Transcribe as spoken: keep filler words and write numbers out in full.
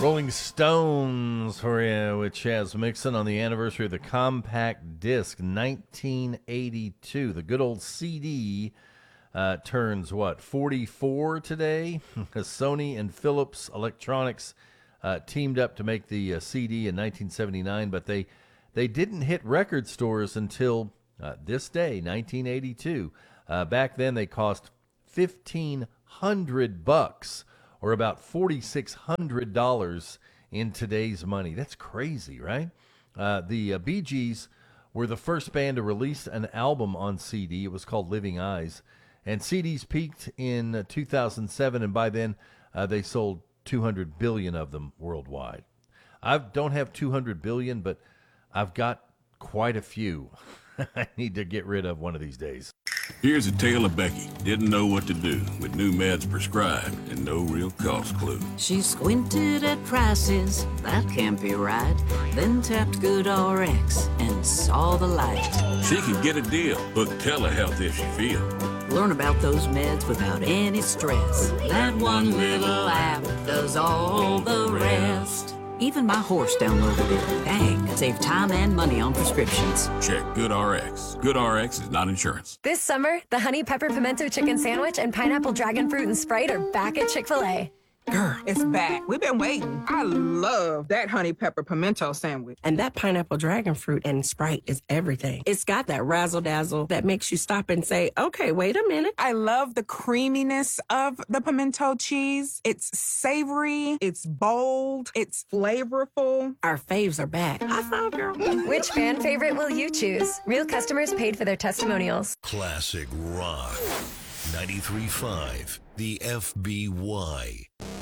Rolling Stones for you with Chaz Mixon on the anniversary of the compact disc, nineteen eighty-two. The good old C D uh, turns, what, forty-four today? Because Sony and Philips Electronics uh, teamed up to make the uh, C D in nineteen seventy-nine, but they, they didn't hit record stores until uh, this day, nineteen eighty-two. Uh, back then, they cost fifteen hundred bucks. Or about forty-six hundred dollars in today's money. That's crazy, right? Uh, the uh, Bee Gees were the first band to release an album on C D. It was called Living Eyes. And C Ds peaked in uh, two thousand seven, and by then uh, they sold two hundred billion of them worldwide. I don't have two hundred billion, but I've got quite a few. I need to get rid of one of these days. Here's a tale of Becky. Didn't know what to do with new meds prescribed and no real cost clue. She squinted at prices, that can't be right. Then tapped GoodRx and saw the light. She could get a deal. Book telehealth if she feel. Learn about those meds without any stress. That one little app does all the rest. Even my horse downloaded it. Dang, save time and money on prescriptions. Check GoodRx. GoodRx is not insurance. This summer, the Honey Pepper Pimento Chicken Sandwich and Pineapple Dragon Fruit and Sprite are back at Chick-fil-A. Girl, it's back. We've been waiting. I love that honey pepper pimento sandwich. And that pineapple dragon fruit and Sprite is everything. It's got that razzle-dazzle that makes you stop and say, okay, wait a minute. I love the creaminess of the pimento cheese. It's savory, it's bold, it's flavorful. Our faves are back. High five, girl. Which fan favorite will you choose? Real customers paid for their testimonials. Classic Rock. ninety-three point five, the F B Y.